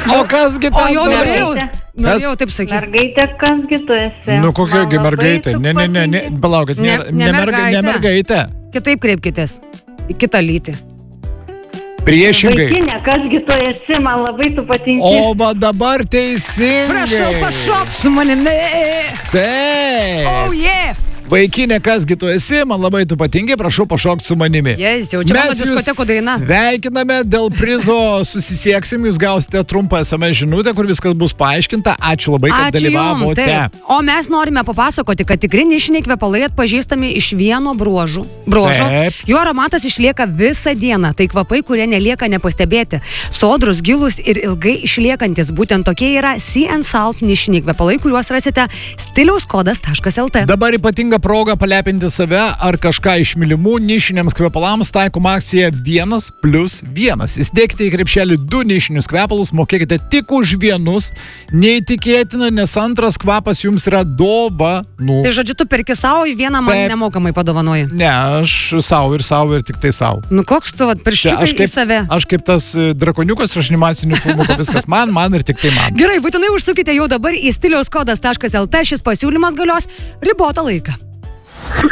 O kasgi ten? O jau norėjau taip sakyti. Mergaitė, kasgi tu esi? Nu kokiagi mergaitė? Ne, palaukit, ne mergaitė. Kitaip kreipkitės. Į kitą lytį. Priešingai. Vaikinė, kasgi tu esi, man labai tu patinki. O va dabar teisingai. Prašau, pašok su manimi. Taip. Oh, yeah. Vaikinė, kasgi tu esi, man labai tu patinki, prašau pašokti su manimi. Jau čia mano diskotekų daina. Sveikiname, dėl prizo susisieksim, jūs gausite trumpą SMS žinutę, kur viskas bus paaiškinta. Ačiū labai, kad dalyvavote. O mes norime papasakoti, kad tikri nišiniai kvepalai atpažįstami iš vieno brožo. Taip. Jo aromatas išlieka visą dieną. Tai kvapai, kurie nelieka nepastebėti. Sodrus, gilus ir ilgai išliekantis. Būtent tokie yra Sea & Salt nišiniai kvepalai, kuriuos rasite stiliauskodas.lt. Dabar ypatinga proga palepinti save ar kažką iš mylimų nišiniams kvepalams taikoma akcija 1+1. Įsidėkite į krepšelį 2 nišinius kvepalus, mokėkite tik už vienus. Neįtikėtina, nes antras kvapas jums yra dovanų. Tai žodžiu, tu perki savo, vieną man nemokamai padovanoji. Ne, aš savo ir tik tai savo. Nu koks tu, peršykai į save? Aš kaip tas drakoniukas iš animacinių filmų, viskas man ir tik tai man. Gerai, būtinai užsukite jau dabar į stiliauskodas.lt. Šis pasiūlymas galios ribotą laiką.